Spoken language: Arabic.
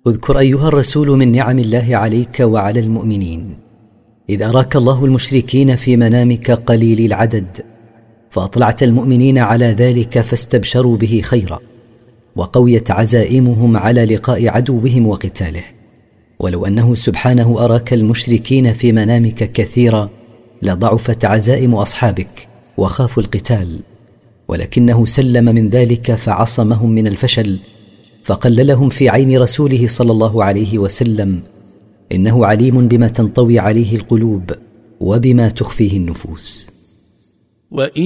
اذكر أيها الرسول من نعم الله عليك وعلى المؤمنين إذ أراك الله المشركين في منامك قليل العدد، فأطلعت المؤمنين على ذلك فاستبشروا به خيرا، وقويت عزائمهم على لقاء عدوهم وقتاله. ولو أنه سبحانه أراك المشركين في منامك كثيرا لضعفت عزائم أصحابك وخافوا القتال، ولكنه سلم من ذلك فعصمهم من الفشل، فقللهم في عين رسوله صلى الله عليه وسلم، إنه عليم بما تنطوي عليه القلوب وبما تخفيه النفوس.